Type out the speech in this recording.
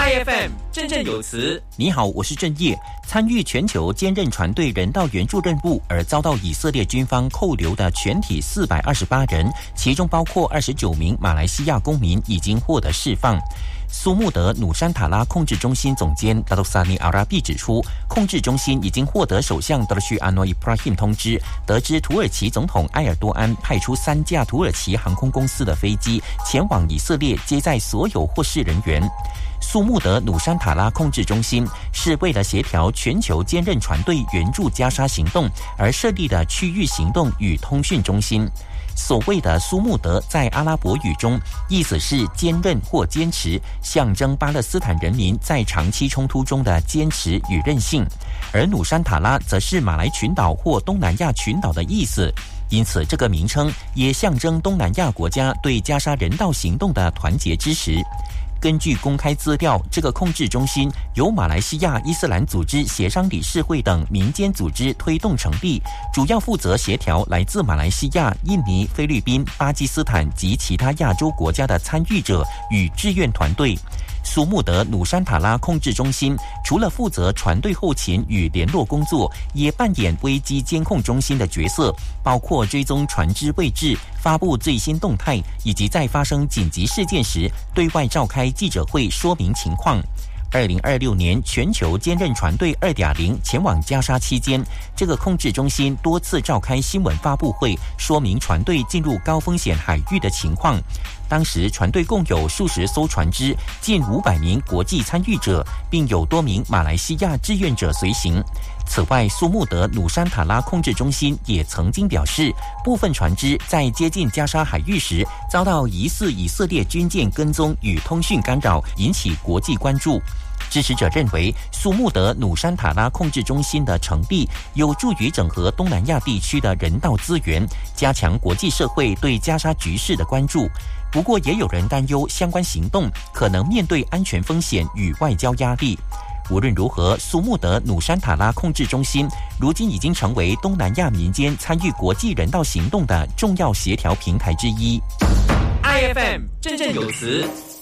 IFM 振振有词。 你好，我是郑业。参与全球坚韧船队人道援助任务而遭到以色列军方扣留的全体428人，其中包括29名马来西亚公民已经获得释放。苏穆德努山塔拉控制中心总监达多萨尼阿拉比指出，控制中心已经获得首相德鲁安诺伊布拉希姆通知，得知土耳其总统埃尔多安派出3架土耳其航空公司的飞机前往以色列接载所有获释人员。苏穆德努山塔拉控制中心是为了协调全球坚韧船队援助加沙行动而设立的区域行动与通讯中心。所谓的苏穆德在阿拉伯语中意思是坚韧或坚持，象征巴勒斯坦人民在长期冲突中的坚持与韧性，而努山塔拉则是马来群岛或东南亚群岛的意思，因此这个名称也象征东南亚国家对加沙人道行动的团结支持。根据公开资料，这个控制中心由马来西亚伊斯兰组织协商理事会等民间组织推动成立，主要负责协调来自马来西亚、印尼、菲律宾、巴基斯坦及其他亚洲国家的参与者与志愿团队。苏穆德努山塔拉控制中心除了负责船队后勤与联络工作，也扮演危机监控中心的角色，包括追踪船只位置、发布最新动态，以及在发生紧急事件时对外召开记者会说明情况。2026年全球坚韧船队 2.0 前往加沙期间，这个控制中心多次召开新闻发布会，说明船队进入高风险海域的情况。当时船队共有数十艘船只，近500名国际参与者，并有多名马来西亚志愿者随行。此外，苏穆德努山塔拉控制中心也曾经表示，部分船只在接近加沙海域时遭到疑似以色列军舰跟踪与通讯干扰，引起国际关注。支持者认为，苏穆德努山塔拉控制中心的成立有助于整合东南亚地区的人道资源，加强国际社会对加沙局势的关注。不过，也有人担忧相关行动可能面对安全风险与外交压力。无论如何，苏穆德努山塔拉控制中心如今已经成为东南亚民间参与国际人道行动的重要协调平台之一。 IFM 振振有词。